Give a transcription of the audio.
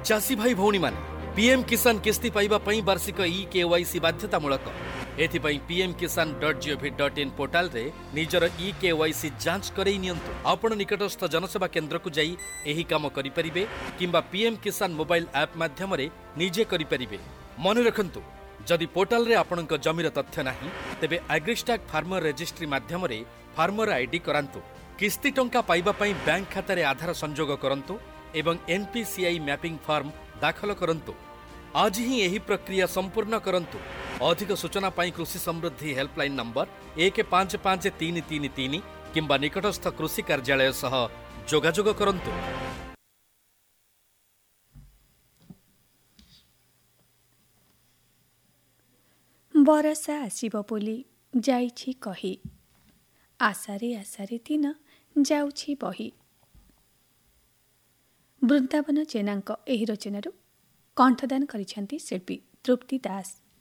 चासी भाई भौणी माने पीएम किसान किस्ती पाइबा पई वार्षिक ई-केवाईसी बाध्यतामूलक एथिपाई pmkisan.gov.in पोर्टाल रे निजर ई-केवाईसी जांच करई नियंतु। आपण निकटस्थ जनसेवा केंद्र को जाई एही काम करि परिबे किंबा पीएम किसान मोबाइल ऐप माध्यम रे निजे करि परिबे। मन रखंतु, जदि पोर्टाल रे आपणक जमीर तथ्य नाही तेबे एग्रीस्टैक फार्मर रजिस्ट्री माध्यम रे फार्मर आईडी करांतु। किस्ती टंका पाइबा पई बैंक खाता रे आधार संजोग करंतु एवं एनपीसीआई मैपिंग फॉर्म दाखल करंतु। आज ही यही प्रक्रिया संपूर्ण करंतु। अधिक सूचना पाई कृषि समृद्धि हेल्पलाइन नंबर 155333 किंबा निकटस्थ कृषि कार्यालय सह जोगाजोग करंतु। बरसा आसीब बोली जाइछि कही, आशारे आशारे दिन जाउछि बही। बृंदावन जेनाଙ୍କ ଏହି ରଚନାରୁ କଣ୍ଠଦାନ କରିଛନ୍ତି ଶିଳ୍ପୀ ତୃପ୍ତି ଦାସ।